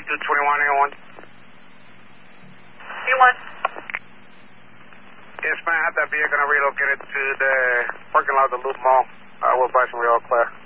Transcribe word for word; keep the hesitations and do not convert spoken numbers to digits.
two twenty-one, A one. A one. Yes, ma'am. I have that vehicle going to relocate it to the parking lot of the Loop Mall. Uh, we'll buy some real clear.